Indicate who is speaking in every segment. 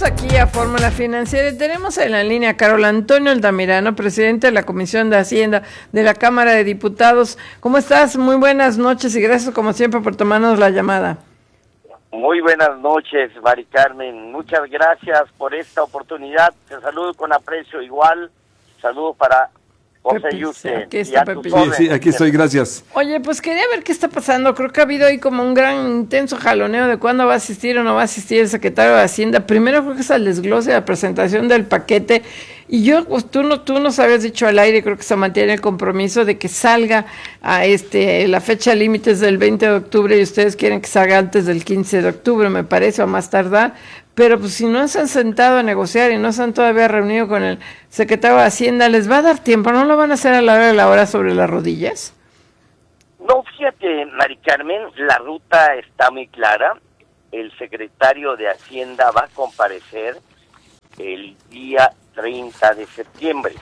Speaker 1: Regresamos aquí a Fórmula Financiera y tenemos en la línea a Carol Antonio Altamirano, presidente de la Comisión de Hacienda de la Cámara de Diputados. ¿Cómo estás? Muy buenas noches y gracias como siempre por tomarnos la llamada.
Speaker 2: Muy buenas noches, Mari Carmen. Muchas gracias por esta oportunidad. Te saludo con aprecio igual. Saludo para José Yuste.
Speaker 1: Aquí está Pepe.
Speaker 3: Sí, aquí estoy, gracias.
Speaker 1: Oye, pues quería ver qué está pasando. Creo que ha habido ahí como un gran intenso jaloneo de cuándo va a asistir o no va a asistir el secretario de Hacienda. Primero creo que es el desglose de la presentación del paquete. Y yo, pues tú nos habías dicho al aire, creo que se mantiene el compromiso de que salga a la fecha límite es del 20 de octubre y ustedes quieren que salga antes del 15 de octubre, me parece, o más tardar. Pero pues si no se han sentado a negociar y no se han todavía reunido con el secretario de Hacienda, ¿les va a dar tiempo? ¿No lo van a hacer a la hora de la hora sobre las rodillas?
Speaker 2: No, fíjate, Mari Carmen, la ruta está muy clara. El secretario de Hacienda va a comparecer el día 30 de septiembre.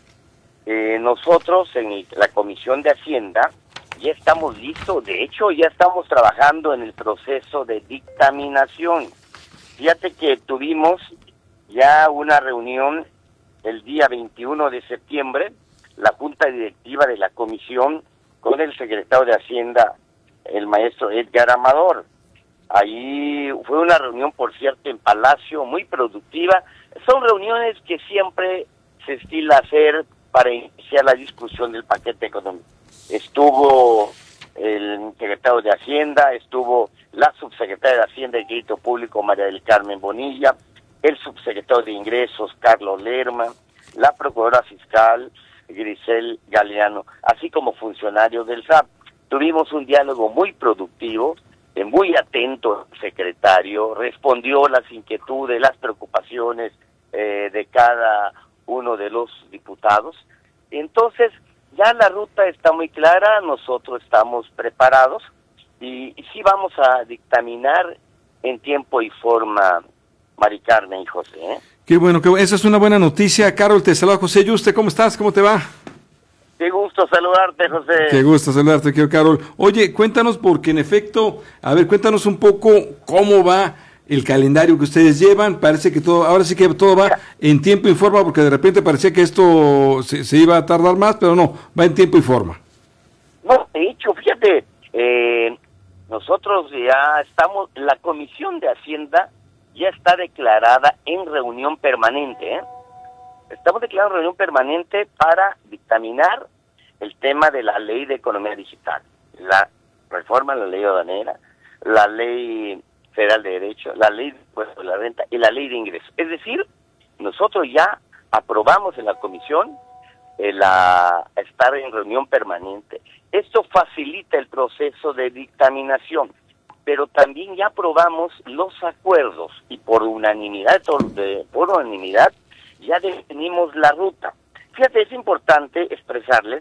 Speaker 2: Nosotros en la Comisión de Hacienda ya estamos listos. De hecho, ya estamos trabajando en el proceso de dictaminación. Fíjate que tuvimos ya una reunión el día 21 de septiembre, la Junta Directiva de la Comisión con el secretario de Hacienda, el maestro Edgar Amador. Ahí fue una reunión, por cierto, en Palacio, muy productiva. Son reuniones que siempre se estila hacer para iniciar la discusión del paquete económico. Estuvo el secretario de Hacienda, estuvo la subsecretaria de Hacienda y Crédito Público, María del Carmen Bonilla, el subsecretario de Ingresos, Carlos Lerma, la procuradora fiscal, Grisel Galeano, así como funcionarios del SAP. Tuvimos un diálogo muy productivo, muy atento el secretario, respondió las inquietudes, las preocupaciones de cada uno de los diputados. Entonces, ya la ruta está muy clara, nosotros estamos preparados y sí vamos a dictaminar en tiempo y forma, Mari Carmen y José.
Speaker 3: Qué bueno, esa es una buena noticia. Carol, te saluda José Yuste, ¿cómo estás? ¿Cómo te va?
Speaker 2: Qué gusto saludarte, José.
Speaker 3: Qué gusto saludarte, querido Carol. Oye, cuéntanos, porque en efecto, cuéntanos un poco cómo va el calendario que ustedes llevan. Parece que ahora sí que todo va en tiempo y forma, porque de repente parecía que esto se iba a tardar más, pero no, va en tiempo y forma.
Speaker 2: No, de hecho, fíjate, nosotros ya estamos, la Comisión de Hacienda ya está declarada en reunión permanente, Estamos declarando reunión permanente para dictaminar el tema de la ley de economía digital, la reforma de la ley aduanera, la ley federal de derecho, la ley de impuesto de la renta y la ley de ingresos. Es decir, nosotros ya aprobamos en la comisión estar en reunión permanente. Esto facilita el proceso de dictaminación, pero también ya aprobamos los acuerdos y por unanimidad ya definimos la ruta. Fíjate, es importante expresarles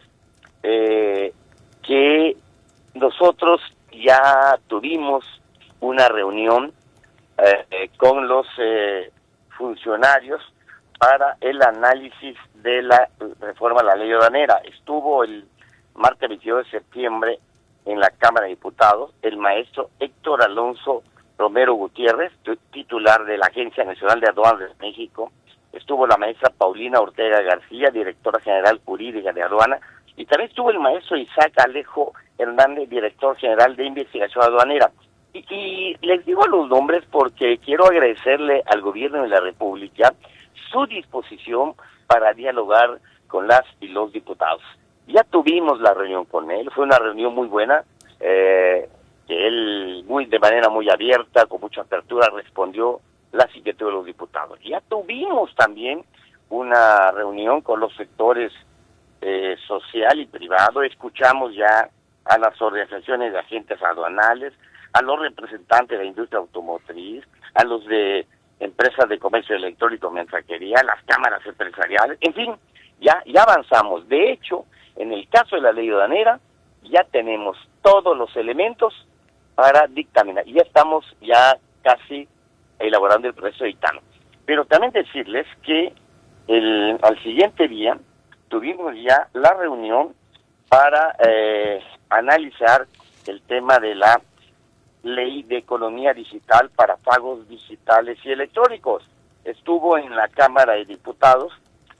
Speaker 2: que nosotros ya tuvimos una reunión con los funcionarios para el análisis de la reforma a la ley aduanera. Estuvo el martes 22 de septiembre en la Cámara de Diputados el maestro Héctor Alonso Romero Gutiérrez, titular de la Agencia Nacional de Aduanas de México. Estuvo la maestra Paulina Ortega García, directora general jurídica de aduana, y también estuvo el maestro Isaac Alejo Hernández, director general de investigación aduanera. Y les digo los nombres porque quiero agradecerle al gobierno de la República su disposición para dialogar con las y los diputados. Ya tuvimos la reunión con él, fue una reunión muy buena, que él de manera muy abierta, con mucha apertura, respondió las inquietudes de los diputados. Ya tuvimos también una reunión con los sectores social y privado, escuchamos ya a las organizaciones de agentes aduanales, a los representantes de la industria automotriz, a los de empresas de comercio electrónico, mensajería, las cámaras empresariales, en fin, ya avanzamos. De hecho, en el caso de la ley aduanera, ya tenemos todos los elementos para dictaminar. Y ya estamos casi elaborando el proceso de dictamen. Pero también decirles que al siguiente día tuvimos ya la reunión para analizar el tema de la ley de economía digital para pagos digitales y electrónicos. estuvo en la Cámara de Diputados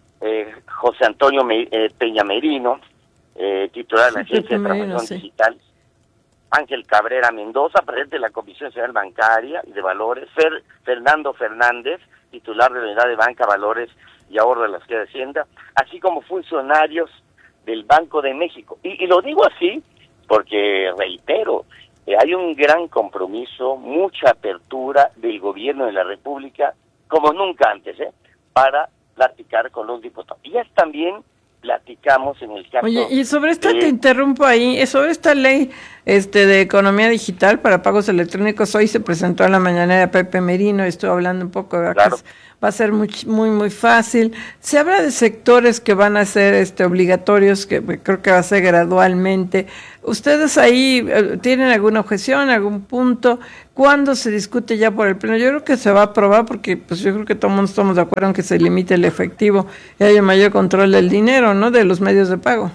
Speaker 2: José Antonio Peña Merino, titular de la Agencia de Transformación Digital, Ángel Cabrera Mendoza, presidente de la Comisión Nacional Bancaria y de Valores, Fernando Fernández, titular de la Unidad de Banca, Valores y Ahorro de la Secretaría de Hacienda, así como funcionarios del Banco de México. Y lo digo así porque, reitero, hay un gran compromiso, mucha apertura del gobierno de la República, como nunca antes, para platicar con los diputados. Y también platicamos en el caso...
Speaker 1: Oye, y sobre esta, te interrumpo ahí, sobre esta ley de economía digital para pagos electrónicos, hoy se presentó en la mañanera Pepe Merino, estuve hablando un poco de
Speaker 2: claro.
Speaker 1: Va a ser muy fácil. Se habla de sectores que van a ser obligatorios, que creo que va a ser gradualmente. ¿Ustedes ahí tienen alguna objeción, algún punto? ¿Cuándo se discute ya por el pleno? Yo creo que se va a aprobar porque pues yo creo que todo el mundo estamos de acuerdo en que se limite el efectivo y haya mayor control del dinero, ¿no? De los medios de pago.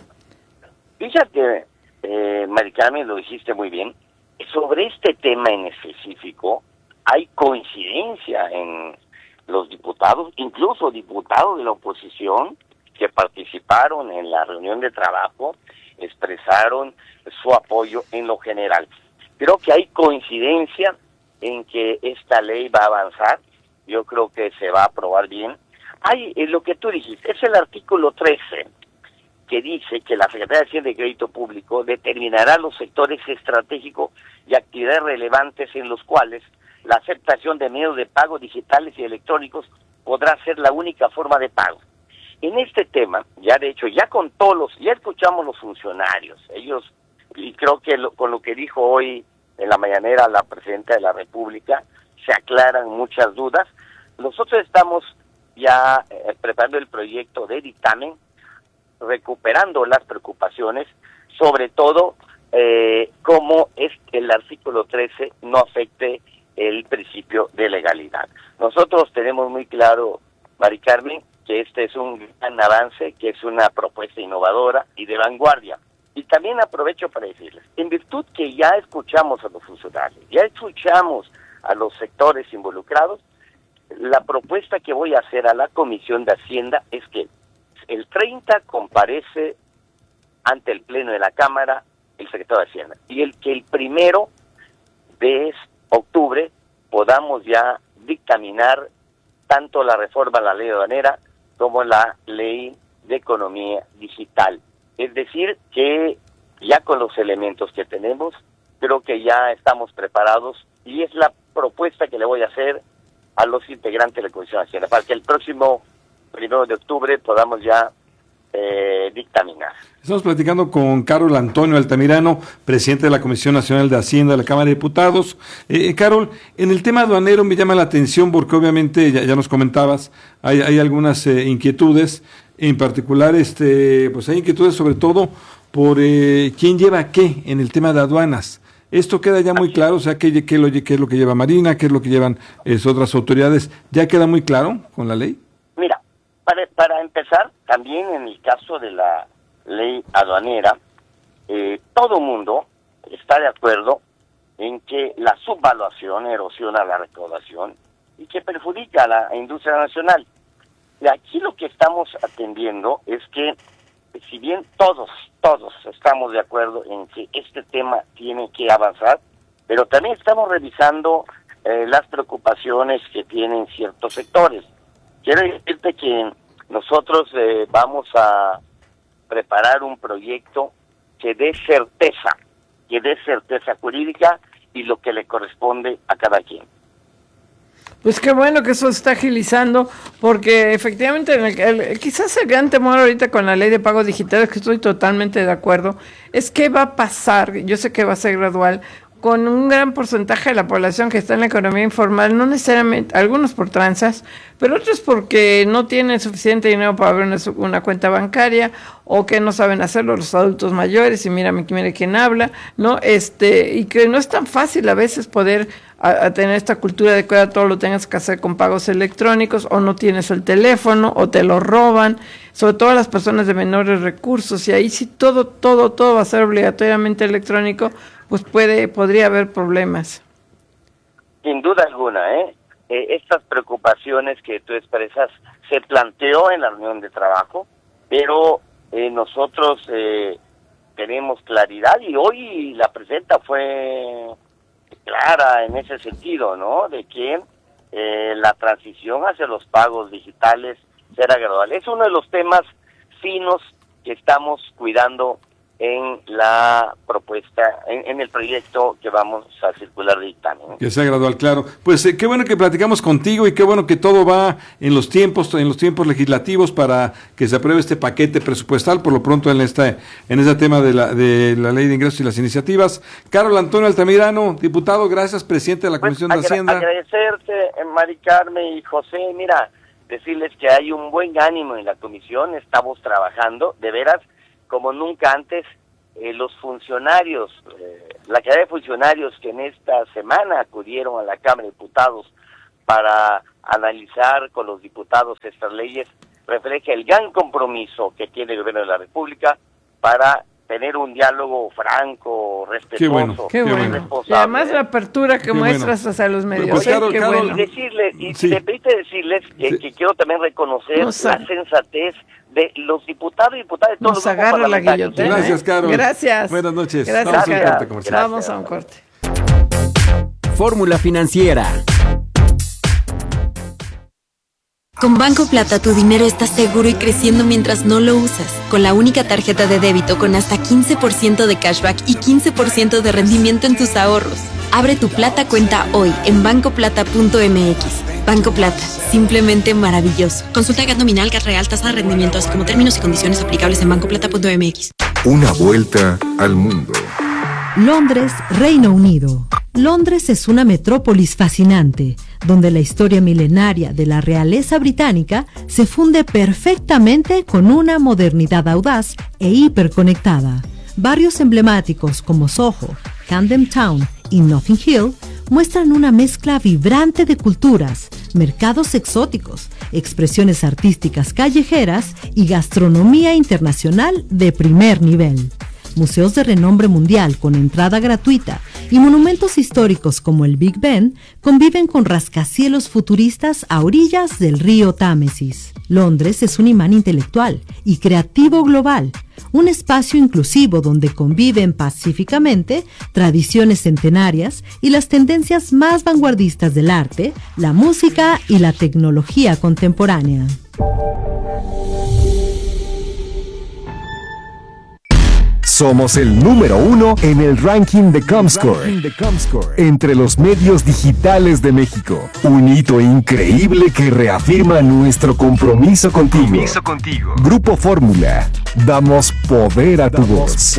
Speaker 2: Fíjate, Mari Carmen, lo dijiste muy bien. Sobre este tema en específico hay coincidencia en los diputados, incluso diputados de la oposición que participaron en la reunión de trabajo, expresaron su apoyo en lo general. Creo que hay coincidencia en que esta ley va a avanzar, yo creo que se va a aprobar bien. Hay lo que tú dijiste, es el artículo 13, que dice que la Secretaría de Hacienda y Crédito Público determinará los sectores estratégicos y actividades relevantes en los cuales la aceptación de medios de pago digitales y electrónicos podrá ser la única forma de pago. En este tema, ya de hecho, ya escuchamos los funcionarios, ellos, y creo que con lo que dijo hoy en la mañanera la Presidenta de la República, se aclaran muchas dudas. Nosotros estamos ya preparando el proyecto de dictamen, recuperando las preocupaciones, sobre todo cómo es que el artículo 13 no afecte el principio de legalidad. Nosotros tenemos muy claro, Mari Carmen, que este es un gran avance, que es una propuesta innovadora y de vanguardia. Y también aprovecho para decirles, en virtud que ya escuchamos a los funcionarios, ya escuchamos a los sectores involucrados, la propuesta que voy a hacer a la Comisión de Hacienda es que el 30 comparece ante el Pleno de la Cámara el secretario de Hacienda, y el 1 de octubre podamos ya dictaminar tanto la reforma a la ley aduanera como la ley de economía digital. Es decir, que ya con los elementos que tenemos, creo que ya estamos preparados y es la propuesta que le voy a hacer a los integrantes de la Comisión de Hacienda para que el próximo 1 de octubre podamos ya dictaminar.
Speaker 3: Estamos platicando con Carol Antonio Altamirano, presidente de la Comisión Nacional de Hacienda de la Cámara de Diputados. Carol, en el tema aduanero me llama la atención porque obviamente ya nos comentabas, hay algunas inquietudes, en particular pues hay inquietudes sobre todo por quién lleva qué en el tema de aduanas. Esto queda ya muy claro, o sea, qué es lo que lleva Marina, qué es lo que llevan otras autoridades, ¿ya queda muy claro con la ley?
Speaker 2: Mira, para empezar, también en el caso de la ley aduanera, todo mundo está de acuerdo en que la subvaluación erosiona la recaudación y que perjudica a la industria nacional. Y aquí lo que estamos atendiendo es que, si bien todos estamos de acuerdo en que este tema tiene que avanzar, pero también estamos revisando las preocupaciones que tienen ciertos sectores. Quiero decirte que nosotros vamos a preparar un proyecto que dé certeza jurídica y lo que le corresponde a cada quien.
Speaker 1: Pues qué bueno que eso se está agilizando, porque efectivamente quizás el gran temor ahorita con la ley de pagos digitales, que estoy totalmente de acuerdo, es qué va a pasar, yo sé que va a ser gradual, con un gran porcentaje de la población que está en la economía informal, no necesariamente, algunos por tranzas, pero otros porque no tienen suficiente dinero para abrir una cuenta bancaria, o que no saben hacerlo los adultos mayores, y mira quién habla, ¿no? Y que no es tan fácil a veces poder a tener esta cultura de que ahora todo lo tengas que hacer con pagos electrónicos, o no tienes el teléfono, o te lo roban, sobre todo las personas de menores recursos, y ahí sí todo va a ser obligatoriamente electrónico, pues podría haber problemas.
Speaker 2: Sin duda alguna, estas preocupaciones que tú expresas se planteó en la reunión de trabajo, pero nosotros tenemos claridad y hoy la presidenta fue clara en ese sentido, ¿no? De que la transición hacia los pagos digitales será gradual. Es uno de los temas finos que estamos cuidando en la propuesta, en el proyecto que vamos a circular de dictamen.
Speaker 3: Que sea gradual, claro. Pues qué bueno que platicamos contigo y qué bueno que todo va en los tiempos legislativos para que se apruebe este paquete presupuestal, por lo pronto en ese tema de la Ley de Ingresos y las Iniciativas. Carol Antonio Altamirano, diputado, gracias, presidente de la Comisión de Hacienda.
Speaker 2: Agradecerte, Mari Carmen y José, mira, decirles que hay un buen ánimo en la comisión, estamos trabajando, de veras, como nunca antes. Los funcionarios, la cantidad de funcionarios que en esta semana acudieron a la Cámara de Diputados para analizar con los diputados estas leyes, refleja el gran compromiso que tiene el gobierno de la República para tener un diálogo franco, respetuoso,
Speaker 1: qué bueno.
Speaker 2: responsable.
Speaker 1: Y además la apertura que muestras hacia los medios.
Speaker 3: Pues, Carol,
Speaker 1: bueno.
Speaker 2: Y decirles, si me permite decirles que quiero también reconocer la sensatez de los diputados y diputadas de todos los grupos
Speaker 1: agarra la
Speaker 2: parlamentarios.
Speaker 1: guillotina.
Speaker 3: Gracias, Carol.
Speaker 1: Gracias.
Speaker 3: Buenas noches.
Speaker 1: Gracias. Vamos a un corte.
Speaker 4: Fórmula Financiera.
Speaker 5: Con Banco Plata tu dinero está seguro y creciendo mientras no lo usas. Con la única tarjeta de débito con hasta 15% de cashback y 15% de rendimiento en tus ahorros. Abre tu Plata cuenta hoy en bancoplata.mx. Banco Plata, simplemente maravilloso. Consulta GAT nominal, GAT real, tasa de rendimiento, así como términos y condiciones aplicables en bancoplata.mx.
Speaker 6: Una vuelta al mundo.
Speaker 7: Londres, Reino Unido. Londres es una metrópolis fascinante, donde la historia milenaria de la realeza británica se funde perfectamente con una modernidad audaz e hiperconectada. Barrios emblemáticos como Soho, Camden Town y Notting Hill muestran una mezcla vibrante de culturas, mercados exóticos, expresiones artísticas callejeras y gastronomía internacional de primer nivel. Museos de renombre mundial con entrada gratuita y monumentos históricos como el Big Ben conviven con rascacielos futuristas a orillas del río Támesis. Londres es un imán intelectual y creativo global, un espacio inclusivo donde conviven pacíficamente tradiciones centenarias y las tendencias más vanguardistas del arte, la música y la tecnología contemporánea.
Speaker 6: Somos el número 1 en el ranking de Comscore entre los medios digitales de México. Un hito increíble que reafirma nuestro compromiso contigo. Grupo Fórmula. Damos poder a tu voz.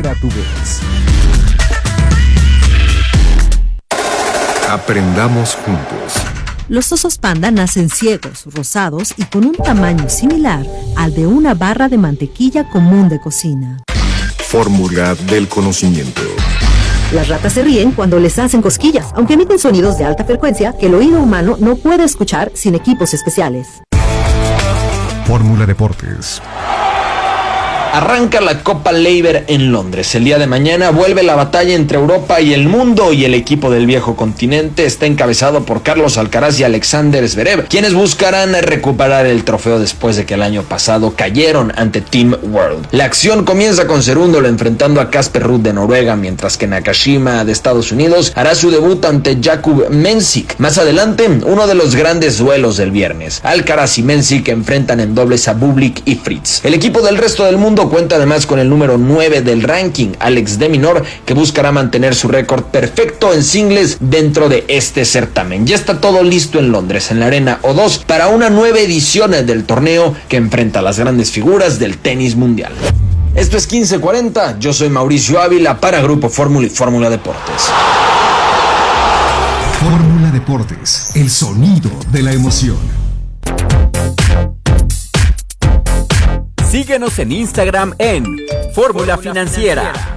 Speaker 6: Aprendamos juntos.
Speaker 7: Los osos panda nacen ciegos, rosados y con un tamaño similar al de una barra de mantequilla común de cocina.
Speaker 6: Fórmula del conocimiento.
Speaker 8: Las ratas se ríen cuando les hacen cosquillas, aunque emiten sonidos de alta frecuencia que el oído humano no puede escuchar sin equipos especiales.
Speaker 6: Fórmula Deportes.
Speaker 4: Arranca la Copa Laver en Londres. El día de mañana vuelve la batalla entre Europa y el mundo, y el equipo del viejo continente está encabezado por Carlos Alcaraz y Alexander Zverev, quienes buscarán recuperar el trofeo después de que el año pasado cayeron ante Team World. La acción comienza con Cerúndolo enfrentando a Casper Ruud de Noruega, mientras que Nakashima de Estados Unidos hará su debut ante Jakub Mensik. Más adelante, uno de los grandes duelos del viernes. Alcaraz y Mensik enfrentan en dobles a Bublik y Fritz. El equipo del resto del mundo cuenta además con el número 9 del ranking, Alex de Minaur, que buscará mantener su récord perfecto en singles dentro de este certamen. Ya está todo listo en Londres, en la Arena O2, para una nueva edición del torneo que enfrenta a las grandes figuras del tenis mundial. Esto es 1540, yo soy Mauricio Ávila para Grupo Fórmula y Fórmula Deportes.
Speaker 6: Fórmula Deportes, el sonido de la emoción.
Speaker 4: Síguenos en Instagram en Fórmula Financiera.